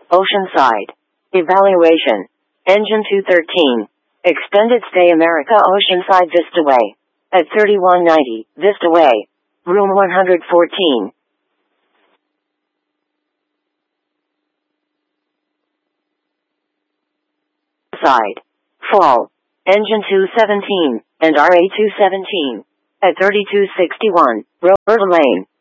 Oceanside. Evaluation. Engine 213. Extended stay America Oceanside Vista Way. At 3190 Vista Way. Room 114. Side. Fall. Engine 217 and RA 217. At 3261 Roberta Lane.